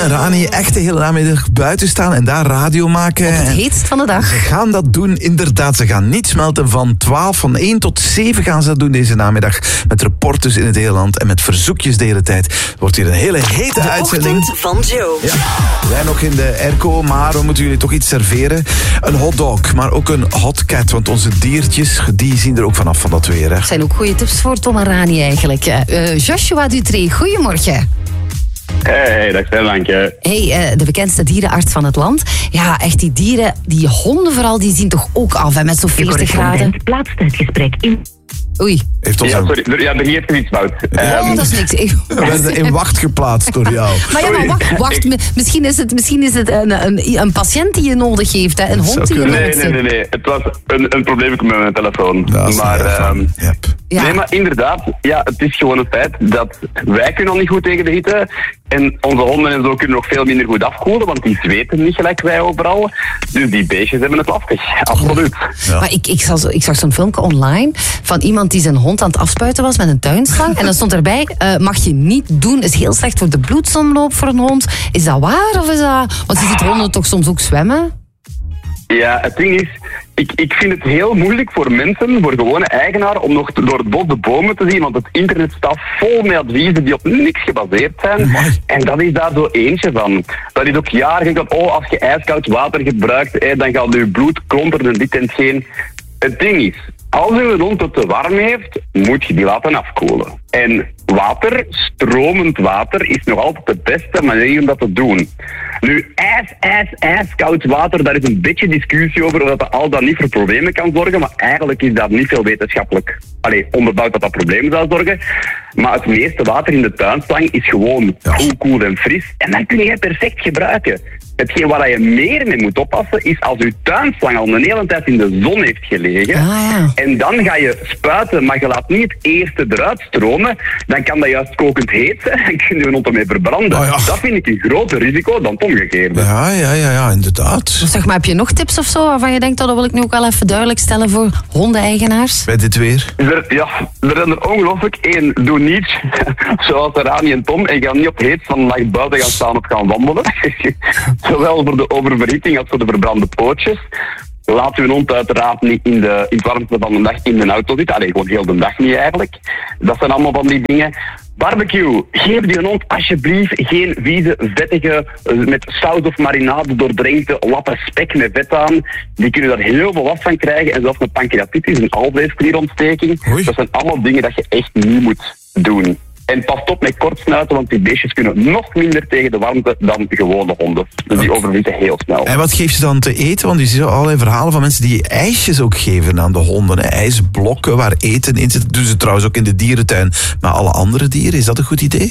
en Rani echt de hele namiddag buiten staan en daar radio maken. Het heetst van de dag. Ze gaan dat doen, inderdaad. Ze gaan niet smelten van 1 tot 7 gaan ze dat doen deze namiddag. Met reporters in het hele land en met verzoekjes de hele tijd. Het wordt hier een hele hete uitzending. Ochtend van Joe. Ja, we zijn nog in de airco, maar we moeten jullie toch iets serveren. Een hotdog, maar ook een hotcat. Want onze diertjes, die zien er ook vanaf van dat weer. Hè. Dat zijn ook goede tips voor Tom en Rani eigenlijk. Joshua Dutré, goedemorgen. Hey, dag Sterlankje. Hey, de bekendste dierenarts van het land. Ja, echt die dieren, die honden vooral, die zien toch ook af hè, met zo'n 40 graden. Plaatst het gesprek in. Oei. Heeft ons Ja, sorry. Ja, er heeft iets fout. Oh, dat is niks. we werden in wacht geplaatst door jou. Maar ja, maar wacht. Misschien is het een patiënt die je nodig heeft, hè? Een hond die je nodig heeft. Nee. Het was een probleem met mijn telefoon. Dat is Maar, Ja. Nee, maar inderdaad, ja, het is gewoon een feit dat wij kunnen al niet goed tegen de hitte. En onze honden en zo kunnen nog veel minder goed afkoelen, want die zweten niet gelijk wij overal. Dus die beestjes hebben het lastig. Absoluut. Ja. Maar ik zag zo'n filmpje online van iemand die zijn hond aan het afspuiten was met een tuinslang. En dan stond erbij, mag je niet doen, is heel slecht voor de bloedsomloop voor een hond. Is dat waar of is dat... Want je ziet honden toch soms ook zwemmen? Ja, het ding is, ik vind het heel moeilijk voor mensen, voor gewone eigenaren, om nog door het bos de bomen te zien, want het internet staat vol met adviezen die op niks gebaseerd zijn. Amai. En dat is daar zo eentje van. Dat is ook jaren dat, als je ijskoud water gebruikt, dan gaat je bloed klonteren en dit en geen. Het ding is, als je een hond het te warm heeft, moet je die laten afkoelen. En water, stromend water, is nog altijd de beste manier om dat te doen. Nu, ijskoud water, daar is een beetje discussie over of dat al dan niet voor problemen kan zorgen, maar eigenlijk is dat niet veel wetenschappelijk onderbouwd dat problemen zou zorgen. Maar het meeste water in de tuinslang is gewoon koel en fris en dan kun je het perfect gebruiken. Hetgeen waar je meer mee moet oppassen is als je tuinslang al een hele tijd in de zon heeft gelegen en dan ga je spuiten, maar je laat niet het eerste eruit stromen, dan kan dat juist kokend heet zijn en kun je een hond ermee verbranden. Dat vind ik een groter risico dan het omgekeerde. Ja, inderdaad. Zeg maar, heb je nog tips of zo waarvan je denkt, dat wil ik nu ook wel even duidelijk stellen voor hondeneigenaars? Bij dit weer? Er zijn er ongelooflijk één. Doe niet zoals Rani en Tom en ga niet op heet van nacht buiten gaan staan of gaan wandelen. Zowel voor de oververhitting als voor de verbrande pootjes. Laat uw hond uiteraard niet in het warmte van de dag in de auto zitten. Gewoon heel de dag niet eigenlijk. Dat zijn allemaal van die dingen. Barbecue. Geef die hond alsjeblieft geen vieze, vettige, met saus of marinade doordrenkte lappen spek met vet aan. Die kunnen daar heel veel last van krijgen. En zelfs een pancreatitis, een alvleesklierontsteking. Oei. Dat zijn allemaal dingen dat je echt niet moet doen. En pas op met kortsnuiten, want die beestjes kunnen nog minder tegen de warmte dan gewone honden. Dus die overleven heel snel. En wat geef je dan te eten? Want je ziet allerlei verhalen van mensen die ijsjes ook geven aan de honden. Hè? IJsblokken waar eten in zit. Dat doen ze trouwens ook in de dierentuin. Maar alle andere dieren, is dat een goed idee?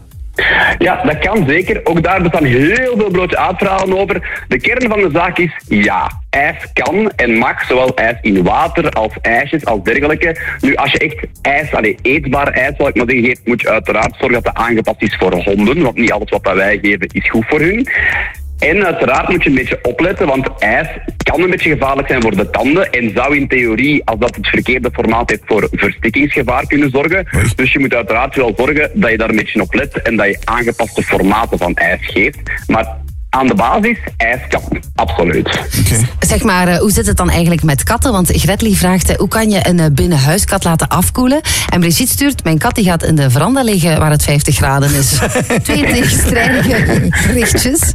Ja, dat kan zeker. Ook daar bestaan heel veel broodje uitverhalen over. De kern van de zaak is, ijs kan en mag, zowel ijs in water als ijsjes als dergelijke. Nu, als je echt eetbaar ijs, zal ik maar zeggen, geeft, moet je uiteraard zorgen dat het aangepast is voor honden, want niet alles wat wij geven is goed voor hun. En uiteraard moet je een beetje opletten, want ijs kan een beetje gevaarlijk zijn voor de tanden en zou in theorie, als dat het verkeerde formaat heeft, voor verstikkingsgevaar kunnen zorgen. Dus je moet uiteraard wel zorgen dat je daar een beetje op let en dat je aangepaste formaten van ijs geeft. Maar aan de basis, ijs kan. Absoluut. Okay. Zeg maar, hoe zit het dan eigenlijk met katten? Want Gretli vraagt, hoe kan je een binnenhuiskat laten afkoelen? En Brigitte stuurt, mijn kat die gaat in de veranda liggen waar het 50 graden is. 2 tegenstrijdige berichtjes.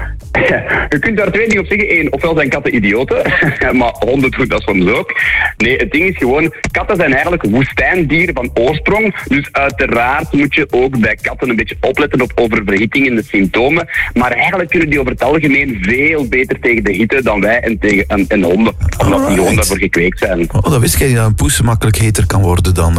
Je kunt daar 2 dingen op zeggen. 1, ofwel zijn katten idioten, maar honden doen dat soms ook. Nee, het ding is gewoon, katten zijn eigenlijk woestijndieren van oorsprong. Dus uiteraard moet je ook bij katten een beetje opletten op oververhitting en de symptomen. Maar eigenlijk kunnen die over het algemeen veel beter tegen de hitte dan wij en tegen honden. Omdat die gewoon daarvoor gekweekt zijn. Oh, dat wist ik niet, dat een poes makkelijk heter kan worden dan...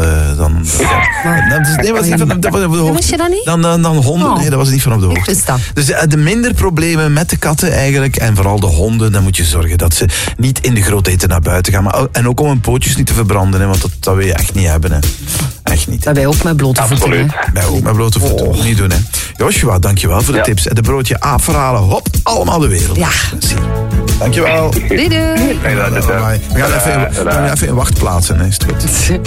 Nee, was niet van op de hoogte. Wist je dat niet? Dan honden, nee, dat was niet van op de hoogte. Ik wist dat. Dus de minder problemen met de katten eigenlijk, en vooral de honden, dan moet je zorgen dat ze niet in de grote hitte naar buiten gaan. Maar, en ook om hun pootjes niet te verbranden, hè, want dat wil je echt niet hebben. Hè. Echt niet. Dat wij ook met blote voeten. Absoluut. Wij ook met blote voeten. Niet doen, hè. Joshua, dankjewel voor de tips. En de broodje aapverhalen, hop, allemaal de wereld. Ja. Dankjewel. Doei doei. We gaan even in wacht plaatsen, hè. Is het goed.